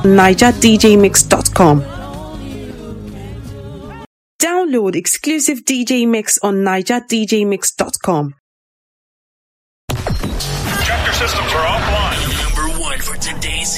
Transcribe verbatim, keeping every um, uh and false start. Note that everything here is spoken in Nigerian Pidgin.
niger d j mix dot com. Download exclusive D J Mix on niger d j mix dot com. Chapter systems are offline. Number one for today's